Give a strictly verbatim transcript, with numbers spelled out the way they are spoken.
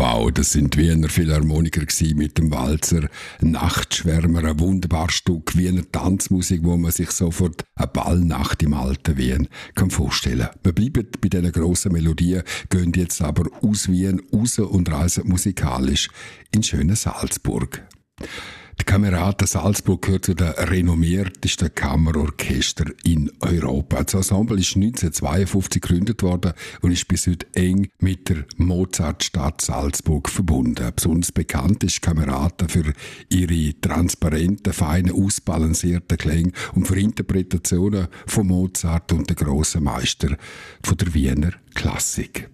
Wow, das sind Wiener Philharmoniker mit dem Walzer Nachtschwärmer, ein wunderbares Stück, Wiener Tanzmusik, wo man sich sofort eine Ballnacht im alten Wien kann vorstellen. Wir bleiben bei diesen grossen Melodien, gehen jetzt aber aus Wien raus und reisen musikalisch in schönen Salzburg. Die Camerata Salzburg gehört zu den renommiertesten Kammerorchester in Europa. Das Ensemble ist neunzehnhundertzweiundfünfzig gegründet worden und ist bis heute eng mit der Mozartstadt Salzburg verbunden. Besonders bekannt ist die Camerata für ihre transparenten, feinen, ausbalancierten Klänge und für Interpretationen von Mozart und den grossen Meister von der Wiener Klassik.